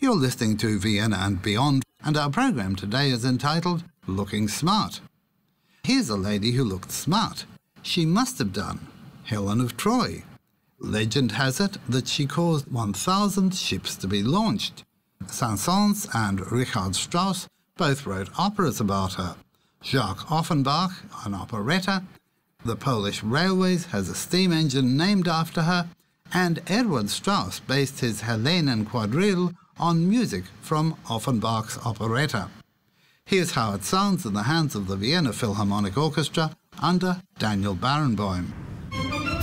You're listening to Vienna and Beyond, and our program today is entitled Looking Smart. Here's a lady who looked smart. She must have done. Helen of Troy. Legend has it that she caused 1,000 ships to be launched. Saint-Saëns and Richard Strauss both wrote operas about her. Jacques Offenbach, an operetta. The Polish Railways has a steam engine named after her. And Edward Strauss based his Helenen quadrille on music from Offenbach's operetta. Here's how it sounds in the hands of the Vienna Philharmonic Orchestra under Daniel Barenboim.